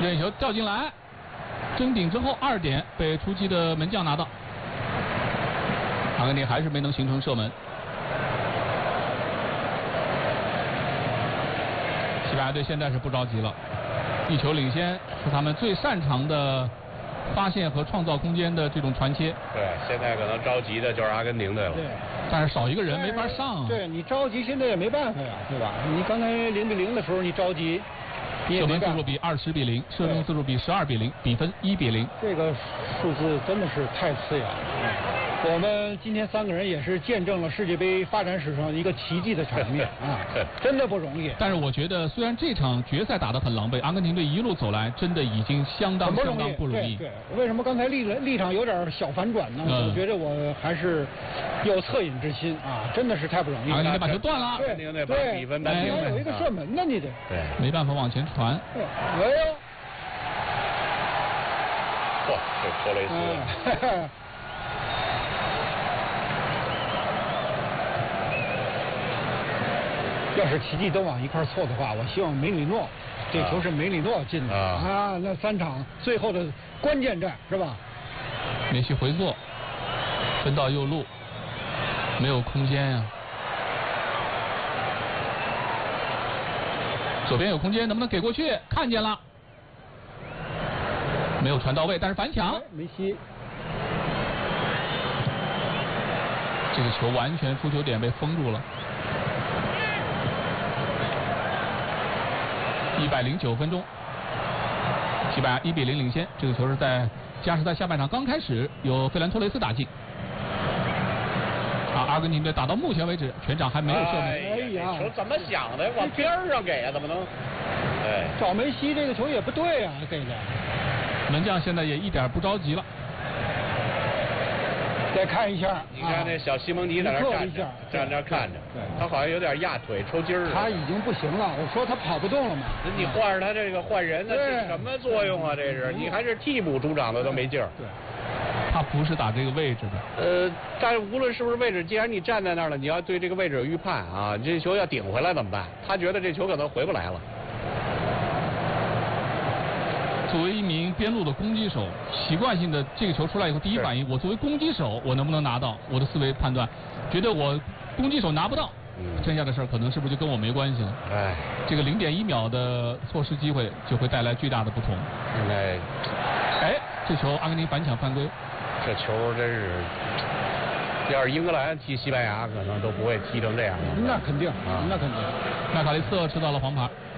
任意球掉进来，争顶之后2点被出击的门将拿到。阿根廷还是没能形成射门。西班牙队现在是不着急了，1球领先是他们最擅长的发现和创造空间的这种传切。 对，现在可能着急的就是阿根廷队了。 对， 但是少一个人没法上啊。 对，你着急现在也没办法呀，对吧？你刚才0-0的时候你着急，你也射没办法。 门次数比20-0，射中次数比12-0，比分1-0。 这个数字真的是太刺眼了。我们今天3个人也是见证了世界杯发展史上一个奇迹的场面啊，真的不容易。 但是我觉得，虽然这场决赛打得很狼狈，阿根廷队一路走来真的已经相当不容易。 对，为什么刚才立场有点小反转呢？我觉得我还是有恻隐之心啊，真的是太不容易了。 阿根廷队把球断了， 阿根廷队把比分扳平了。 有一个射门呢，你得。 对，没办法往前传。 哎呦， 嚯，这托雷斯。 要是奇迹都往一块错的话，我希望梅里诺，这球是梅里诺进的啊！那3场最后的关键战是吧？ 梅西回做，分到右路，没有空间呀。左边有空间，能不能给过去？看见了，没有传到位，但是反抢。 梅西， 这个球完全出球点被封住了。109分钟，西班牙1-0领先。这个球是在加时赛下半场刚开始由费兰托雷斯打进。阿根廷队打到目前为止全场还没有射门。 哎呀，球怎么想的？往边上给啊，怎么能？哎， 找梅西这个球也不对啊，这个。 门将现在也一点不着急了。 再看一下， 你看那小西蒙尼在那站着，站那看着，他好像有点压腿抽筋儿。 他已经不行了，我说他跑不动了嘛。 你换着他这个换人，那是什么作用啊？这是你还是替补出场的都没劲儿。 对， 他不是打这个位置的。 但是无论是不是位置，既然你站在那儿了，你要对这个位置有预判啊。这球要顶回来怎么办？他觉得这球可能回不来了。 作为一名边路的攻击手，习惯性的这个球出来以后，第一反应，我作为攻击手，我能不能拿到？我的思维判断，觉得我攻击手拿不到，剩下的事儿可能是不是就跟我没关系了？ 哎， 这个0.1秒的错失机会就会带来巨大的不同。 现在， 哎，这球阿根廷反抢犯规， 这球真是，要是英格兰踢西班牙，可能都不会踢成这样。 那肯定啊，那肯定。 纳卡利策吃到了黄牌。